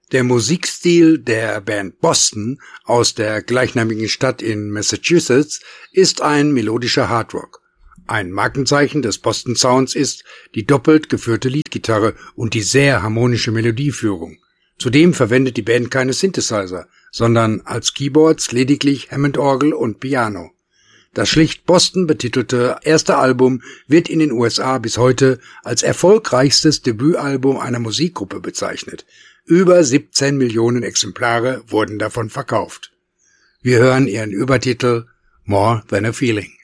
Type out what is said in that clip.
Der Musikstil der Band Boston aus der gleichnamigen Stadt in Massachusetts ist ein melodischer Hardrock. Ein Markenzeichen des Boston Sounds ist die doppelt geführte Leadgitarre und die sehr harmonische Melodieführung. Zudem verwendet die Band keine Synthesizer, sondern als Keyboards lediglich Hammond-Orgel und Piano. Das schlicht Boston betitelte erste Album wird in den USA bis heute als erfolgreichstes Debütalbum einer Musikgruppe bezeichnet. Über 17 Millionen Exemplare wurden davon verkauft. Wir hören ihren Übertitel More Than a Feeling.